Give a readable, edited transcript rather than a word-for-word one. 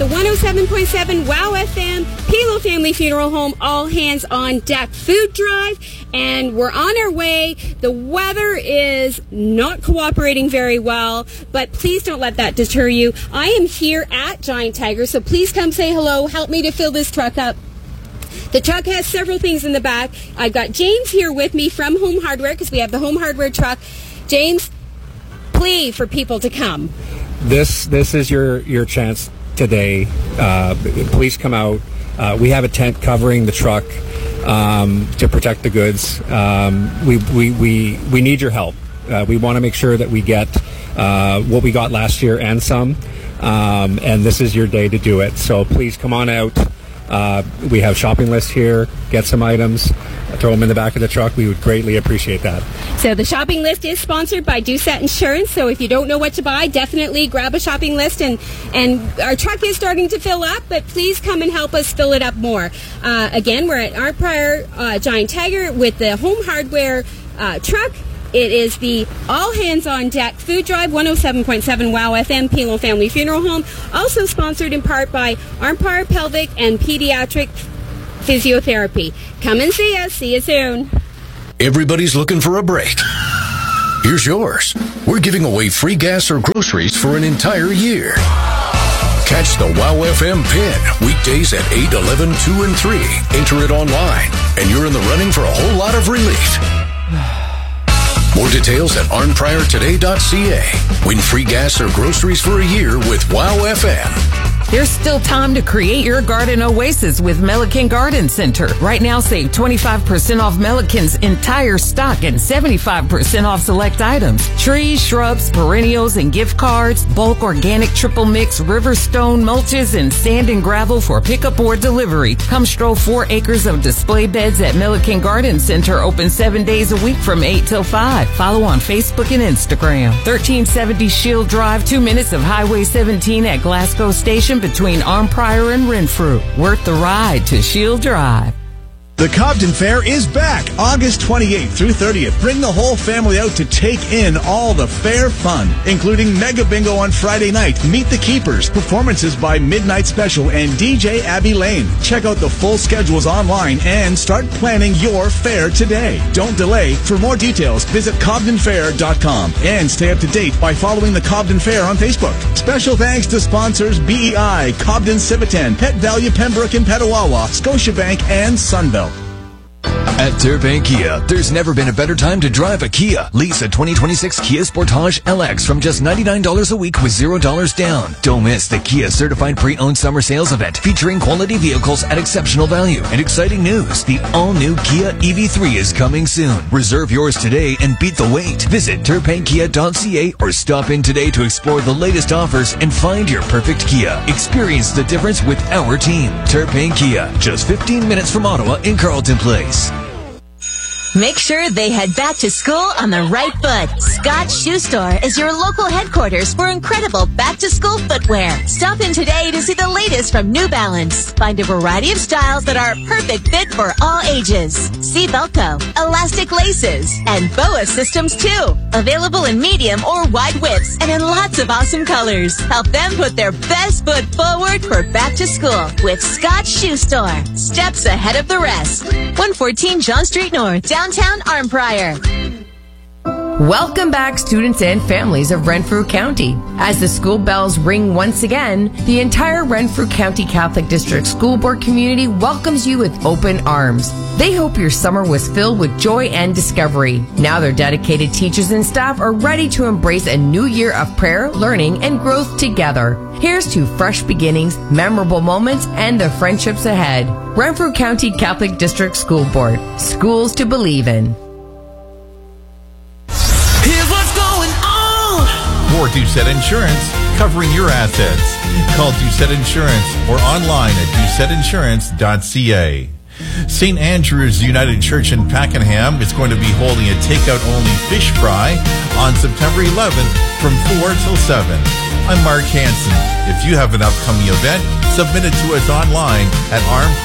107.7 WOW FM, Pelo Family Funeral Home, all hands on deck food drive, and we're on our way. The weather is not cooperating very well, but please don't let that deter you. I am here at Giant Tiger, so please come say hello. Help me to fill this truck up. The truck has several things in the back. I've got James here with me from Home Hardware, because we have the Home Hardware truck. James, plea for people to come. This is your chance today. Please come out. We have a tent covering the truck to protect the goods. We need your help. We want to make sure that we get what we got last year and some. And this is your day to do it. So please come on out. We have shopping lists here. Get some items. Throw them in the back of the truck. We would greatly appreciate that. So the shopping list is sponsored by Doucette Insurance. So if you don't know what to buy, definitely grab a shopping list. And our truck is starting to fill up, but please come and help us fill it up more. Again, we're at Arndt Pryor Giant Tiger with the Home Hardware truck. It is the all hands on deck food drive, 107.7 WOW FM, Pelo Family Funeral Home. Also sponsored in part by Arndt Pryor Pelvic and Pediatric Physiotherapy. Come and see us. See you soon. Everybody's looking for a break. Here's yours. We're giving away free gas or groceries for an entire year. Catch the WOW FM pin weekdays at 8, 11, 2, and 3. Enter it online, and you're in the running for a whole lot of relief. More details at arndpryortoday.ca. Win free gas or groceries for a year with WOW FM. There's still time to create your garden oasis with Melican Garden Center. Right now, save 25% off Melican's entire stock and 75% off select items. Trees, shrubs, perennials, and gift cards, bulk organic triple mix, Riverstone mulches, and sand and gravel for pickup or delivery. Come stroll 4 acres of display beds at Melican Garden Center, open 7 days a week from 8 till 5. Follow on Facebook and Instagram. 1370 Shield Drive, 2 minutes of Highway 17 at Glasgow Station between Arndt Pryor and Renfrew. Worth the ride to Shield Drive. The Cobden Fair is back August 28th through 30th. Bring the whole family out to take in all the fair fun, including Mega Bingo on Friday night, Meet the Keepers, performances by Midnight Special, and DJ Abby Lane. Check out the full schedules online and start planning your fair today. Don't delay. For more details, visit CobdenFair.com and stay up to date by following the Cobden Fair on Facebook. Special thanks to sponsors BEI, Cobden Civitan, Pet Value Pembroke and Petawawa, Scotiabank, and Sunbelt. At Terpain Kia, there's never been a better time to drive a Kia. Lease a 2026 Kia Sportage LX from just $99 a week with $0 down. Don't miss the Kia Certified Pre-Owned Summer Sales Event featuring quality vehicles at exceptional value. And exciting news, the all-new Kia EV3 is coming soon. Reserve yours today and beat the wait. Visit terpainkia.ca or stop in today to explore the latest offers and find your perfect Kia. Experience the difference with our team. Terpain Kia, just 15 minutes from Ottawa in Carleton Place. Make sure they head back to school on the right foot. Scott's Shoe Store is your local headquarters for incredible back-to-school footwear. Stop in today to see the latest from New Balance. Find a variety of styles that are a perfect fit for all ages. See Velcro, elastic laces, and BOA systems too. Available in medium or wide widths and in lots of awesome colors. Help them put their best foot forward for back to school with Scott's Shoe Store. Steps ahead of the rest. 114 John Street North, downtown Arndt Pryor. Welcome back, students and families of Renfrew County. As the school bells ring once again, the entire Renfrew County Catholic District School Board community welcomes you with open arms. They hope your summer was filled with joy and discovery. Now their dedicated teachers and staff are ready to embrace a new year of prayer, learning, and growth together. Here's to fresh beginnings, memorable moments, and the friendships ahead. Renfrew County Catholic District School Board. Schools to believe in. For Doucette Insurance, covering your assets. Call Doucette Insurance or online at doucetteinsurance.ca. St. Andrew's United Church in Pakenham is going to be holding a takeout-only fish fry on September 11th from 4 till 7. I'm Mark Hansen. If you have an upcoming event, submit it to us online at